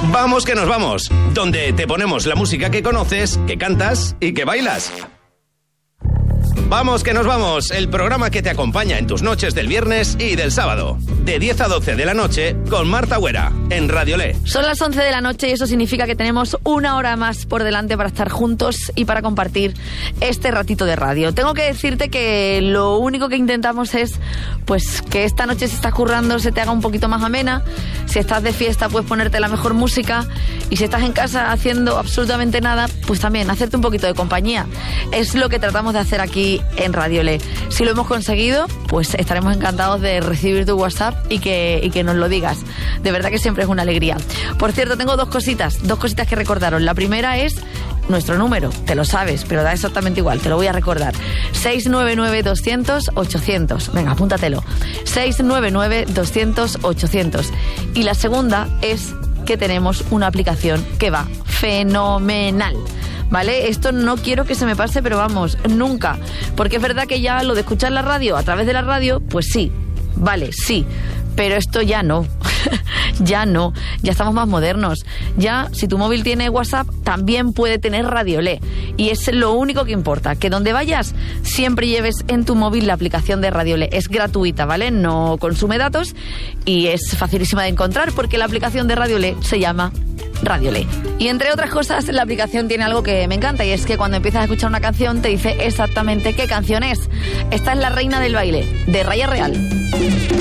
Vamos que nos vamos, donde te ponemos la música que conoces, que cantas y que bailas. Vamos que nos vamos, el programa que te acompaña en tus noches del viernes y del sábado, de 10 a 12 de la noche, con Marta Huera, en Radiolé. Son las 11 de la noche y eso significa que tenemos una hora más por delante para estar juntos y para compartir este ratito de radio. Tengo que decirte que lo único que intentamos es, pues, que esta noche, si estás currando, se te haga un poquito más amena. Si estás de fiesta, puedes ponerte la mejor música. Y si estás en casa haciendo absolutamente nada, pues también hacerte un poquito de compañía. Es lo que tratamos de hacer aquí en Radiolé. Si lo hemos conseguido, pues estaremos encantados de recibir tu WhatsApp y que nos lo digas. De verdad que siempre es una alegría. Por cierto, tengo dos cositas que recordaros. La primera es nuestro número, te lo sabes, pero da exactamente igual, te lo voy a recordar. 699-200-800. Venga, apúntatelo. 699-200-800. Y la segunda es que tenemos una aplicación que va fenomenal. ¿Vale? Esto no quiero que se me pase, pero vamos, nunca. Porque es verdad que ya lo de escuchar la radio a través de la radio, pues sí, vale, sí. Pero esto ya no. Ya no. Ya estamos más modernos. Ya, si tu móvil tiene WhatsApp, también puede tener Radiolé. Y es lo único que importa. Que donde vayas, siempre lleves en tu móvil la aplicación de Radiolé. Es gratuita, ¿vale? No consume datos y es facilísima de encontrar porque la aplicación de Radiolé se llama Radiolé. Y entre otras cosas, la aplicación tiene algo que me encanta y es que cuando empiezas a escuchar una canción te dice exactamente qué canción es. Esta es La Reina del Baile, de Raya Real.